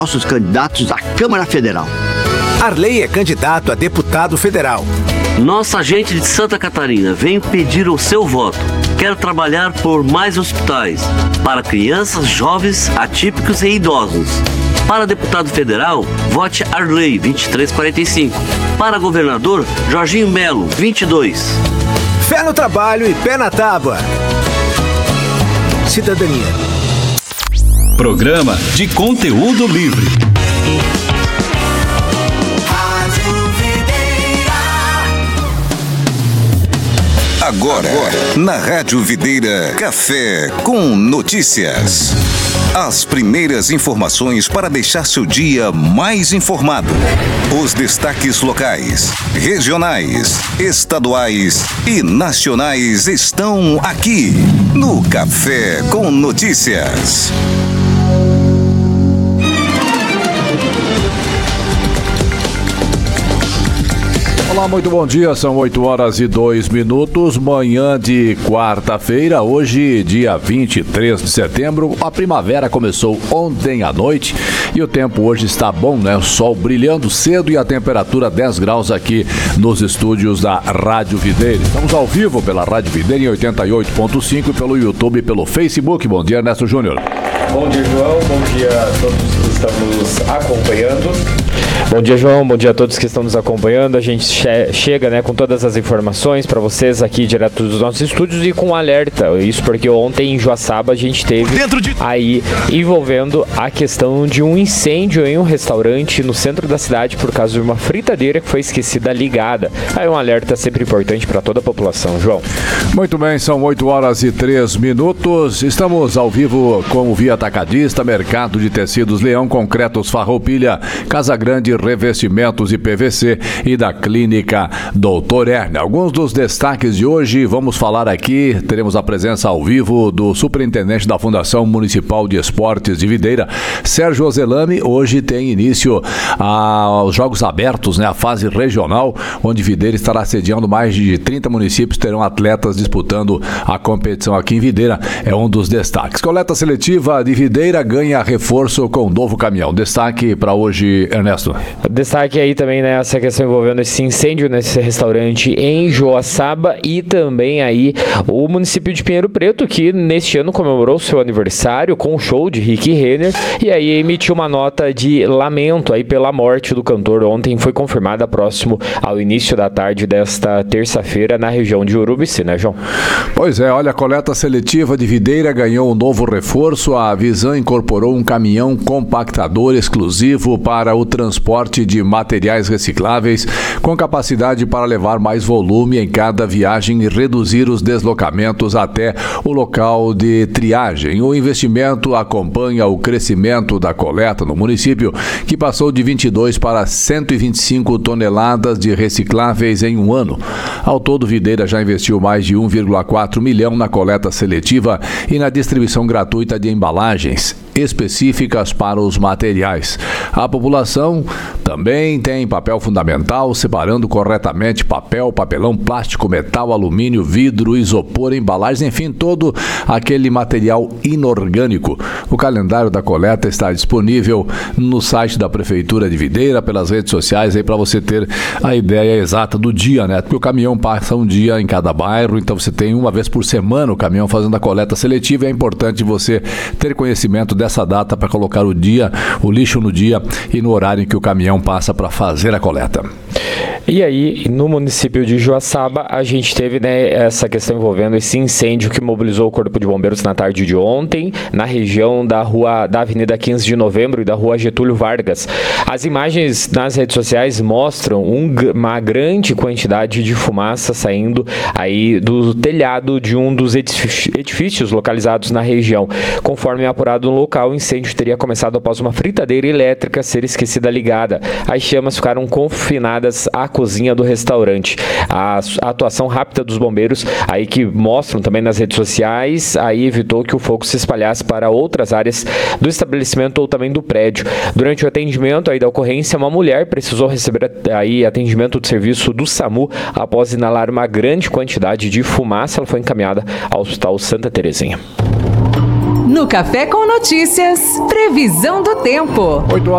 nossos candidatos à Câmara Federal. Arley é candidato a deputado federal. Nossa gente de Santa Catarina vem pedir o seu voto. Quero trabalhar por mais hospitais para crianças, jovens, atípicos e idosos. Para deputado federal, vote Arley 2345. Para governador, Jorginho Melo 22. Fé no trabalho e pé na tábua. Cidadania. Programa de conteúdo livre. Agora, na Rádio Videira, Café com Notícias. As primeiras informações para deixar seu dia mais informado. Os destaques locais, regionais, estaduais e nacionais estão aqui no Café com Notícias. Olá, muito bom dia, são 8h02, manhã de quarta-feira, hoje dia 23 de setembro, a primavera começou ontem à noite e o tempo hoje está bom, né? O sol brilhando cedo e a temperatura 10 graus aqui nos estúdios da Rádio Videira. Estamos ao vivo pela Rádio Videira em 88.5, pelo YouTube e pelo Facebook. Bom dia, Ernesto Júnior. Bom dia, João, bom dia a todos que estão nos acompanhando. Bom dia, João, bom dia a todos que estão nos acompanhando. A gente chega, né, com todas as informações para vocês aqui direto dos nossos estúdios e com um alerta. Isso porque ontem em Joaçaba a gente teve aí envolvendo a questão de um incêndio em um restaurante no centro da cidade por causa de uma fritadeira que foi esquecida ligada. Aí um alerta sempre importante para toda a população, João. Muito bem, são 8h03. Estamos ao vivo com o Via Atacadista, Mercado de Tecidos Leão, Concretos Farroupilha, Casa Grande, Revestimentos e PVC e da Clínica Doutor Erne. Alguns dos destaques de hoje, vamos falar aqui, teremos a presença ao vivo do superintendente da Fundação Municipal de Esportes de Videira, Sérgio Ozelami. Hoje tem início os Jogos Abertos, né, a fase regional, onde Videira estará sediando. Mais de 30 municípios terão atletas disputando a competição aqui em Videira, é um dos destaques. Coleta seletiva de Videira ganha reforço com novo caminhão. Destaque para hoje, Ernesto. Destaque aí também, né, essa questão envolvendo esse incêndio nesse restaurante em Joaçaba e também aí o município de Pinheiro Preto, que neste ano comemorou seu aniversário com o show de Rick Renner e aí emitiu uma nota de lamento aí pela morte do cantor. Ontem foi confirmada próximo ao início da tarde desta terça-feira na região de Urubici, né, João? Pois é, olha, a coleta seletiva de Videira ganhou um novo reforço. A Visan incorporou um caminhão compactador exclusivo para o transporte de materiais recicláveis, com capacidade para levar mais volume em cada viagem e reduzir os deslocamentos até o local de triagem. O investimento acompanha o crescimento da coleta no município, que passou de 22 para 125 toneladas de recicláveis em um ano. Ao todo, Videira já investiu mais de 1,4 milhão na coleta seletiva e na distribuição gratuita de embalagens específicas para os materiais. A população também tem papel fundamental, separando corretamente papel, papelão, plástico, metal, alumínio, vidro, isopor, embalagens, enfim, todo aquele material inorgânico. O calendário da coleta está disponível no site da Prefeitura de Videira, pelas redes sociais, aí para você ter a ideia exata do dia, né? Porque o caminhão passa um dia em cada bairro, então você tem uma vez por semana o caminhão fazendo a coleta seletiva. É importante você ter conhecimento dessa data para colocar o lixo no dia e no horário em que o caminhão passa para fazer a coleta. E aí, no município de Joaçaba, a gente teve, né, essa questão envolvendo esse incêndio que mobilizou o Corpo de Bombeiros na tarde de ontem, na região da Avenida 15 de Novembro e da Rua Getúlio Vargas. As imagens nas redes sociais mostram uma grande quantidade de fumaça saindo aí do telhado de um dos edifícios localizados na região. Conforme apurado no local, o incêndio teria começado após uma fritadeira elétrica ser esquecida ligada. As chamas ficaram confinadas à cozinha do restaurante. A atuação rápida dos bombeiros, aí que mostram também nas redes sociais, aí evitou que o fogo se espalhasse para outras áreas do estabelecimento ou também do prédio. Durante o atendimento aí da ocorrência, uma mulher precisou receber aí atendimento de serviço do SAMU após inalar uma grande quantidade de fumaça. Ela foi encaminhada ao Hospital Santa Terezinha. No Café com Notícias, previsão do tempo.